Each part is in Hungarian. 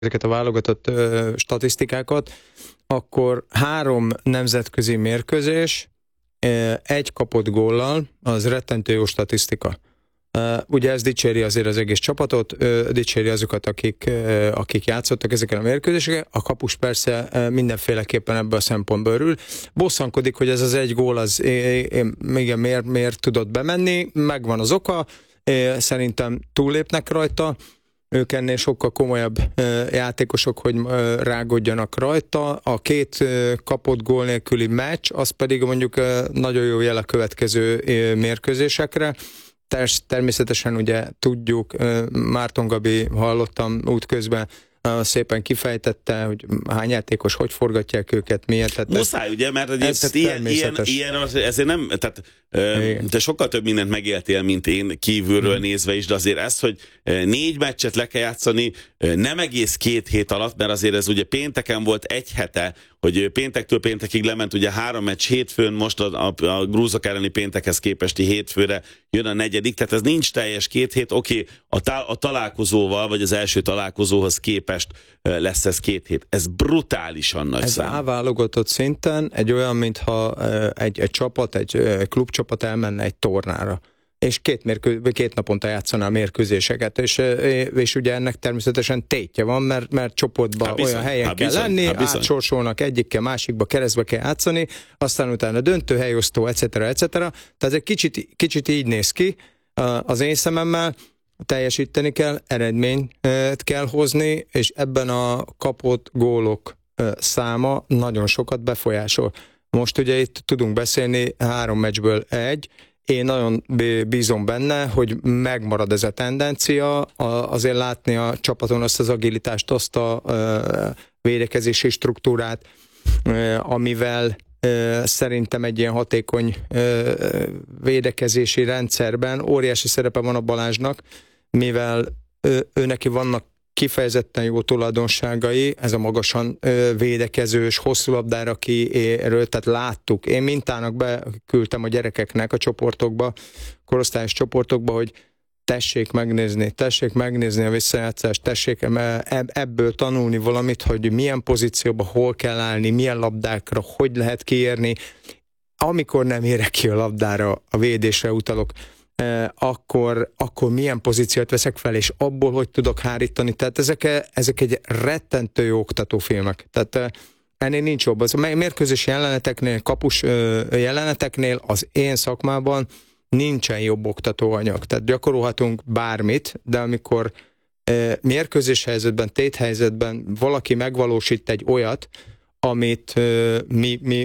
ezeket a válogatott statisztikákat, akkor 3 nemzetközi mérkőzés, 1 kapott góllal, az rettentő jó statisztika. Ugye ez dicséri azért az egész csapatot, dicséri azokat, akik játszottak ezeken a mérkőzéseken. A kapus persze mindenféleképpen ebből a szempontból örül. Bosszankodik, hogy ez az 1 gól, az igen, miért tudott bemenni, megvan az oka, szerintem túllépnek rajta, ők ennél sokkal komolyabb játékosok, hogy rágodjanak rajta. A 2 kapott gól nélküli meccs, az pedig mondjuk nagyon jó jel a következő mérkőzésekre. Természetesen ugye tudjuk, Márton Gabi, hallottam útközben, szépen kifejtette, hogy hány játékos, hogy forgatják őket, miért. Tehát muszáj, ugye, mert ilyen ezért nem, tehát te sokkal több mindent megéltél, mint én kívülről nézve is, de azért ez, hogy 4 meccset le kell játszani, nem egész 2 hét alatt, mert azért ez ugye pénteken volt 1 hete, hogy péntektől péntekig lement ugye 3 meccs hétfőn, most a grúzok elleni péntekhez képesti hétfőre jön a 4., tehát ez nincs teljes 2 hét, oké, a találkozóval, vagy az első találkozóhoz képest lesz ez 2 hét. Ez brutálisan nagy szám. Ez A-válogatott szinten egy olyan, mintha egy csapat, egy klubcsapat elmenne egy tornára, és 2 naponta játszaná a mérkőzéseket, és ugye ennek természetesen tétje van, mert csoportban olyan helyen kell lenni, átsorsolnak egyikkel, másikba, keresztbe kell játszani, aztán utána döntő, helyosztó, etc. Tehát egy kicsit így néz ki az én szememmel, teljesíteni kell, eredményt kell hozni, és ebben a kapott gólok száma nagyon sokat befolyásol. Most ugye itt tudunk beszélni 3 meccsből 1, én nagyon bízom benne, hogy megmarad ez a tendencia, azért látni a csapaton azt az agilitást, azt a védekezési struktúrát, amivel szerintem egy ilyen hatékony védekezési rendszerben óriási szerepe van a Balázsnak, mivel neki vannak kifejezetten jó tulajdonságai, ez a magasan védekezős, hosszú labdára kiérő, tehát láttuk. Én mintának beküldtem a gyerekeknek a csoportokba, korosztályos csoportokba, hogy tessék megnézni a visszajátszást, tessék ebből tanulni valamit, hogy milyen pozícióban hol kell állni, milyen labdákra, hogy lehet kiérni. Amikor nem érek ki a labdára, a védésre utalok, akkor milyen pozíciót veszek fel, és abból hogy tudok hárítani. Tehát ezek egy rettentő jó oktatófilmek. Tehát ennél nincs jobb. Az mérkőzés jeleneteknél, kapus jeleneteknél az én szakmában nincsen jobb oktatóanyag. Tehát gyakorolhatunk bármit, de amikor mérkőzés helyzetben, téthelyzetben valaki megvalósít egy olyat, amit mi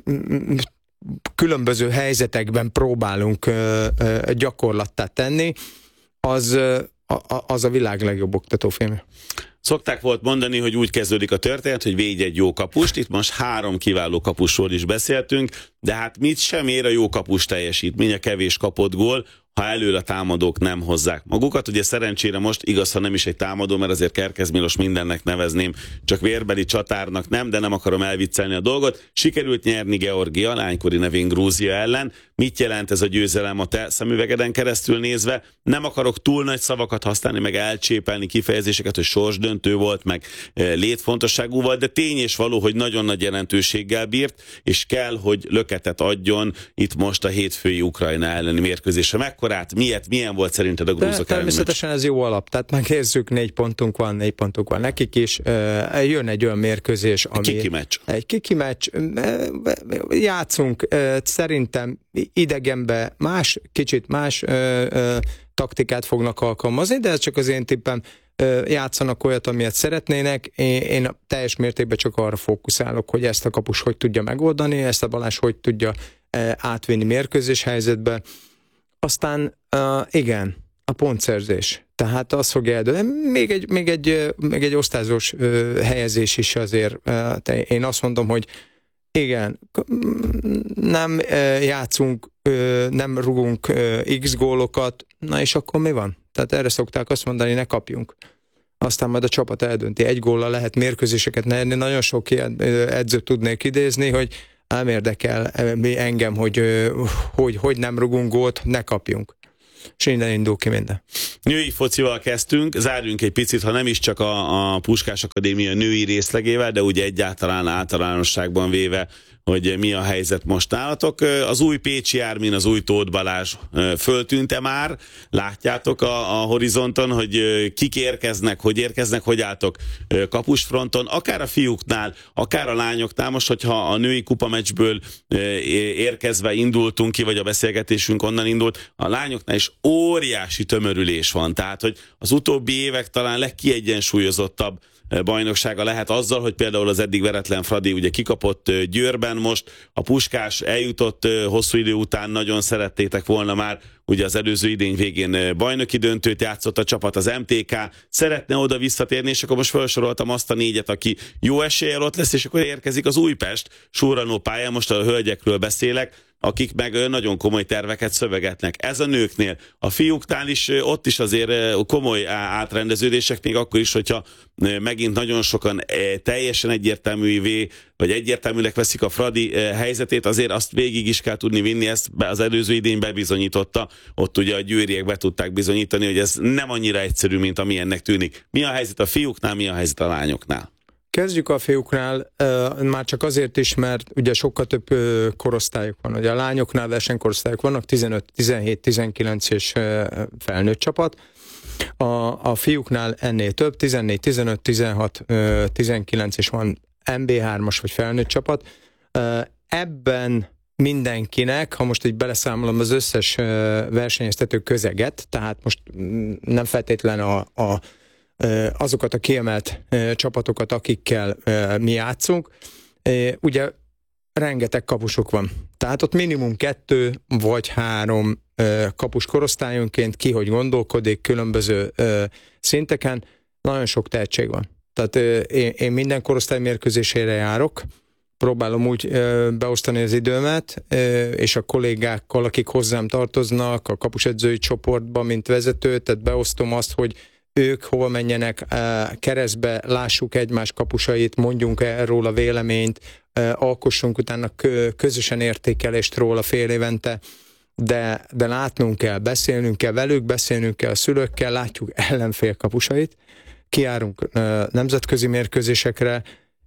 különböző helyzetekben próbálunk gyakorlattá tenni, az a világ legjobb oktatófilmje. Szokták volt mondani, hogy úgy kezdődik a történet, hogy védj egy jó kapust. Itt most 3 kiváló kapusról is beszéltünk, de hát mit sem ér a jó kapus teljesítmény, a kevés kapott gól, ha elől a támadók nem hozzák magukat. Ugye szerencsére most igaz, ha nem is egy támadó, mert azért Kerkez Milos mindennek nevezném, csak vérbeli csatárnak nem, de nem akarom elviccelni a dolgot. Sikerült nyerni Georgia, lánykori nevén Grúzia ellen. Mit jelent ez a győzelem a te szemüvegeden keresztül nézve? Nem akarok túl nagy szavakat használni, meg elcsépelni kifejezéseket, hogy sorsdöntő volt, meg létfontosságú volt, de tény és való, hogy nagyon nagy jelentőséggel bírt, és kell, hogy löketet adjon itt most a hétfői Ukrajna elleni mérkőzésre. Mekkorát, milyen volt szerinted a grúzok elleni? Természetesen ez jó alap, tehát megnézzük, 4 pontunk van nekik is, jön egy olyan mérkőzés, ami egy kiki meccs, játszunk, szerintem idegenbe kicsit más taktikát fognak alkalmazni, de ez csak az én tippem, játszanak olyat, amilyet szeretnének. Én teljes mértékben csak arra fókuszálok, hogy ezt a kapus hogy tudja megoldani, ezt a Balázs hogy tudja átvinni mérkőzés helyzetbe. Aztán igen, a pontszerzés. Tehát az fogja eldőlni. Még egy osztázós helyezés is azért. Én azt mondom, hogy igen, nem játszunk, nem rugunk X gólokat, na és akkor mi van? Tehát erre szokták azt mondani, ne kapjunk. Aztán majd a csapat eldönti. 1 góllal lehet mérkőzéseket nyerni. Nagyon sok ilyen edzőt tudnék idézni, hogy nem érdekel engem, hogy nem rugunk gólt, ne kapjunk. és innen indul ki minden. Női focival kezdtünk, zárjunk egy picit, ha nem is csak a Puskás Akadémia női részlegével, de ugye egyáltalán általánosságban véve, hogy mi a helyzet most nálatok. Az új Pécsi Ármin, az új Tóth Balázs föltűnt-e már? Látjátok a horizonton, hogy kik érkeznek, hogy álltok kapusfronton, akár a fiúknál, akár a lányoknál. Most, hogyha a női kupameccsből érkezve indultunk ki, vagy a beszélgetésünk onnan indult, a lányoknál is óriási tömörülés van. Tehát, hogy az utóbbi évek talán legkiegyensúlyozottabb bajnoksága lehet azzal, hogy például az eddig veretlen Fradi ugye kikapott Győrben, most a Puskás eljutott hosszú idő után, nagyon szerettétek volna már, ugye az előző idény végén bajnoki döntőt játszott a csapat, az MTK szeretne oda visszatérni, és akkor most felsoroltam azt a 4-et, aki jó eséllyel ott lesz, és akkor érkezik az Újpest súranó pályán, most a hölgyekről beszélek, akik meg nagyon komoly terveket szövegetnek. Ez a nőknél. A fiúknál is ott is azért komoly átrendeződések, még akkor is, hogyha megint nagyon sokan teljesen egyértelművé, vagy egyértelműnek veszik a Fradi helyzetét, azért azt végig is kell tudni vinni, ezt az előző idén bebizonyította. Ott ugye a győriek be tudták bizonyítani, hogy ez nem annyira egyszerű, mint amilyennek tűnik. Mi a helyzet a fiúknál, mi a helyzet a lányoknál? Kezdjük a fiúknál, már csak azért is, mert ugye sokkal több korosztályok van. Ugye a lányoknál versenykorosztályok vannak, 15, 17, 19 és felnőtt csapat. A fiúknál ennél több, 14, 15, 16, 19 és van MB3-as vagy felnőtt csapat. Ebben mindenkinek, ha most így beleszámolom az összes versenyeztető közeget, tehát most nem feltétlen azokat a kiemelt csapatokat, akikkel mi játszunk, ugye rengeteg kapusok van. Tehát ott minimum 2 vagy 3 kapus korosztályonként ki, hogy gondolkodik, különböző szinteken, nagyon sok tehetség van. Tehát én minden korosztály mérkőzésére járok, próbálom úgy beosztani az időmet, és a kollégákkal, akik hozzám tartoznak, a kapusedzői csoportban, mint vezető, tehát beosztom azt, hogy ők hova menjenek keresztbe, lássuk egymás kapusait, mondjunk erről a véleményt, alkossunk utána közösen értékelést róla fél évente, de látnunk kell, beszélnünk kell velük, beszélnünk kell a szülőkkel, látjuk ellenfél kapusait, kijárunk nemzetközi mérkőzésekre,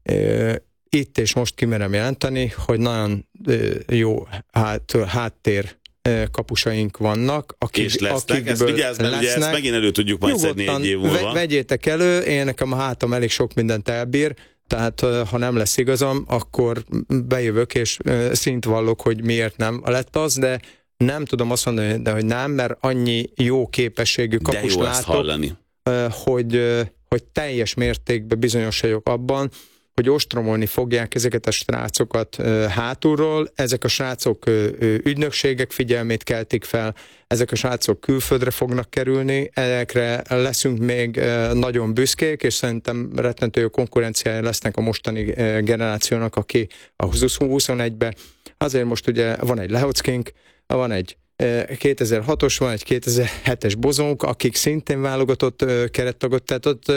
itt és most kimerem jelenteni, hogy nagyon jó háttér kapusaink vannak, és lesznek, ezt vigyázz, mert ugye ezt megint elő tudjuk majd szedni egy év múlva. Vegyétek elő, én nekem a hátam elég sok mindent elbír, tehát ha nem lesz igazam, akkor bejövök és szint vallok, hogy miért nem lett az, de nem tudom azt mondani, de hogy nem, mert annyi jó képességű kapust látok, hogy teljes mértékben bizonyos vagyok abban, hogy ostromolni fogják ezeket a srácokat hátulról, ezek a srácok ügynökségek figyelmét keltik fel, ezek a srácok külföldre fognak kerülni, ezekre leszünk még nagyon büszkék, és szerintem rettentő jó konkurenciája lesznek a mostani generációnak, aki a 2021-ben. Azért most ugye van egy Lehockink, van egy 2006-os, van egy 2007-es Bozónk, akik szintén válogatott kerettagot, tehát ott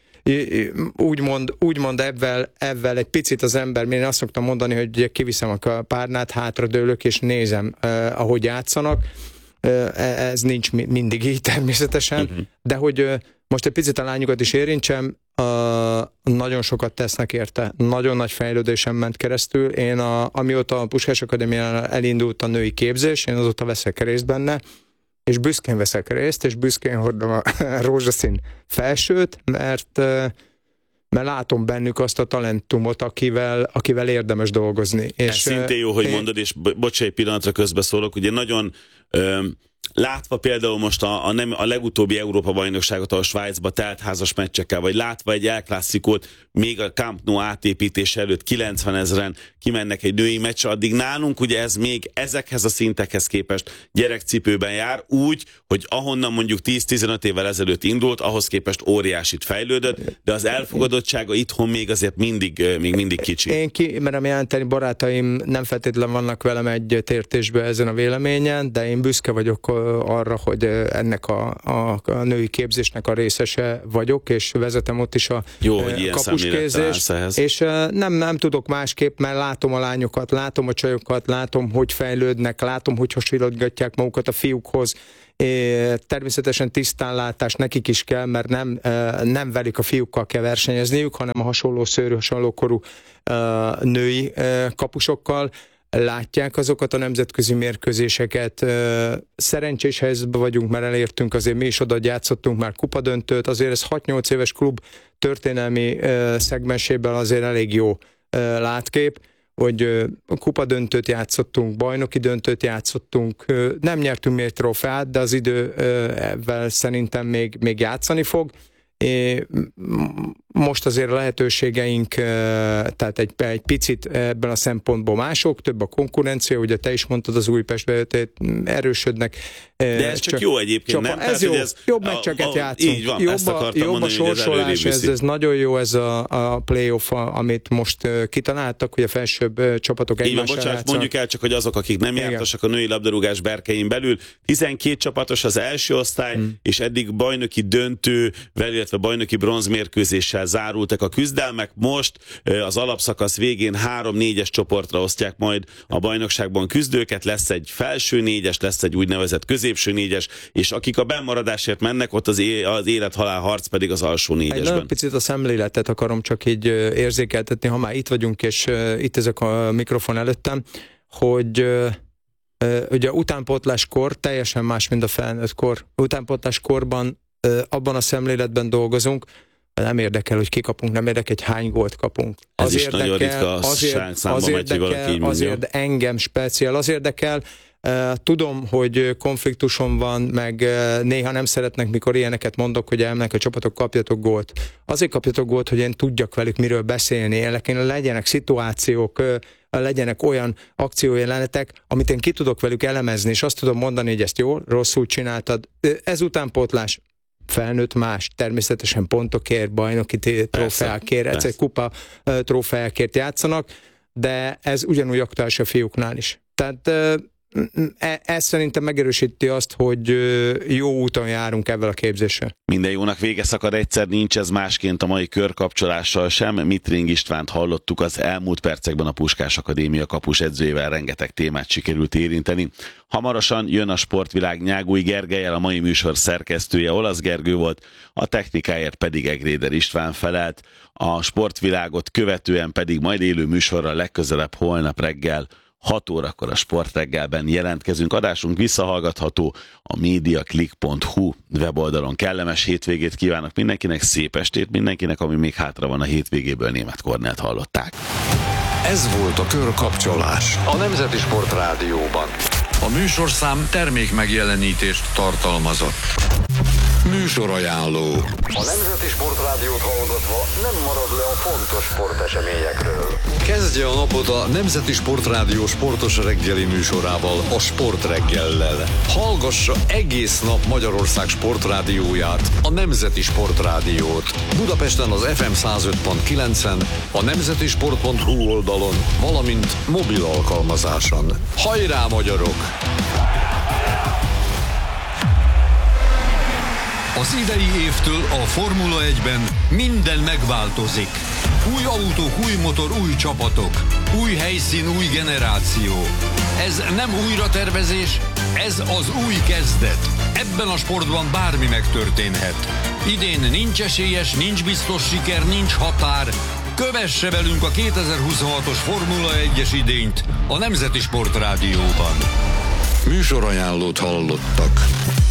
úgymond ebben egy picit az ember, én azt szoktam mondani, hogy ugye kiviszem a párnát, hátradőlök és nézem, ahogy játszanak. Ez nincs mindig így természetesen, de hogy most egy picit a lányokat is érintsem, nagyon sokat tesznek érte, nagyon nagy fejlődésen ment keresztül. Én amióta a Puskás Akadémián elindult a női képzés, én azóta veszek részt benne, és büszkén veszek részt, és büszkén hordom a rózsaszín felsőt, mert látom bennük azt a talentumot, akivel érdemes dolgozni. Ez szintén jó, hogy mondod, és bocsánat, egy pillanatra közbeszólok, ugye nagyon látva például most a legutóbbi Európa-bajnokságot, a Svájcba teltházas meccsekkel, vagy látva egy El Clasicót, még a Camp Nou átépítés előtt 90 000-en kimennek egy női meccsre, addig nálunk ugye ez még ezekhez a szintekhez képest gyerekcipőben jár, úgy, hogy ahonnan mondjuk 10-15 évvel ezelőtt indult, ahhoz képest óriásit fejlődött, de az elfogadottsága itthon még azért még mindig kicsi. Én merem jelenteni, barátaim nem feltétlenül vannak velem egy tértésben ezen a véleményen, de én büszke vagyok arra, hogy ennek a női képzésnek a részese vagyok, és vezetem ott is a kapusképzést, és nem tudok másképp, mert látom a lányokat, látom a csajokat, látom, hogy fejlődnek, látom, hogy hasonlítgatják magukat a fiúkhoz. Természetesen tisztánlátás nekik is kell, mert nem velük a fiúkkal kell versenyezniük, hanem a hasonló szőrű, hasonló korú női kapusokkal. Látják azokat a nemzetközi mérkőzéseket. Szerencsés helyzetben vagyunk, mert elértünk, azért mi is oda játszottunk már kupadöntőt, azért ez 6-8 éves klub történelmi szegmensében azért elég jó látkép, hogy kupadöntőt játszottunk, bajnoki döntőt játszottunk, nem nyertünk még trófeát, de az idővel szerintem még játszani fog. Most azért a lehetőségeink, tehát egy picit ebben a szempontból mások, több a konkurencia, ugye te is mondtad, az Újpestbe erősödnek. De ez csak jó egyébként, nem? Ez jó, jobb meccseket játszunk. Így van, jobb a sorsolás, ez nagyon jó ez a playoff, amit most kitaláltak, hogy a felsőbb csapatok egymással játszanak. Mondjuk el csak, hogy azok, akik nem jártasak a női labdarúgás berkein belül, 12 csapatos az első osztály, és eddig bajnoki döntővel, illetve bajnoki bronzmérkőzéssel zárultak a küzdelmek. Most az alapszakasz végén 3-4-es csoportra osztják majd a bajnokságban küzdőket, lesz egy felső 4-es, lesz egy úgynevezett középső 4-es, és akik a bennmaradásért mennek, ott az élet-halál harc pedig az alsó 4-esben. Egy nagyon picit a szemléletet akarom csak így érzékeltetni, ha már itt vagyunk, és itt ezek a mikrofon előttem, hogy ugye utánpótláskor teljesen más, mint a felnőttkor. Utánpótláskorban abban a szemléletben dolgozunk, nem érdekel, hogy kikapunk, nem érdekel, hogy hány gólt kapunk. Ez is nagyon ritka, azért engem speciál, az érdekel. Tudom, hogy konfliktusom van, meg néha nem szeretnek, mikor ilyeneket mondok, hogy elmennek a csapatok, kapjatok gólt. Azért kapjatok gólt, hogy én tudjak velük miről beszélni, legyenek szituációk, legyenek olyan akciójelenetek, amit én ki tudok velük elemezni, és azt tudom mondani, hogy ezt jól, rosszul csináltad. Ez utánpótlás. Felnőtt más, természetesen pontokért, bajnoki trófeákért, egy kupa trófeákért játszanak, de ez ugyanúgy aktuális a fiúknál is. Tehát ez szerintem megerősíti azt, hogy jó úton járunk ebben a képzéssel. Minden jónak vége szakad egyszer, nincs ez másként a mai körkapcsolással sem. Mitring Istvánt hallottuk, az elmúlt percekben a Puskás Akadémia kapus edzőjével rengeteg témát sikerült érinteni. Hamarosan jön a sportvilág Nyágúj Gergellyel, a mai műsor szerkesztője Olasz Gergő volt, a technikáért pedig Egréder István felelt, a sportvilágot követően pedig majd élő műsorra legközelebb holnap reggel 6 órakor a Sportreggelben jelentkezünk. Adásunk visszahallgatható a mediaclick.hu weboldalon. Kellemes hétvégét kívánok mindenkinek, szép estét mindenkinek, ami még hátra van a hétvégéből. Németh Kornélt hallották. Ez volt a Körkapcsolás a Nemzeti Sport Rádióban. A műsorszám termék megjelenítést tartalmazott. Műsorajánló. A Nemzeti Sport Rádiót hallgatva nem marad le a fontos sporteseményekről. Kezdje a napot a Nemzeti Sport Rádió sportos reggeli műsorával, a Sportreggellel. Hallgassa egész nap Magyarország sportrádióját, a Nemzeti Sport Rádiót. Budapesten az FM 105.9-en, a nemzetisport.hu oldalon, valamint mobil alkalmazáson. Hajrá, magyarok! Az idei évtől a Formula 1-ben minden megváltozik. Új autók, új motor, új csapatok. Új helyszín, új generáció. Ez nem újratervezés, ez az új kezdet. Ebben a sportban bármi megtörténhet. Idén nincs esélyes, nincs biztos siker, nincs határ. Kövesse velünk a 2026-os Formula 1-es idényt a Nemzeti Sport Rádióban. Műsorajánlót hallottak.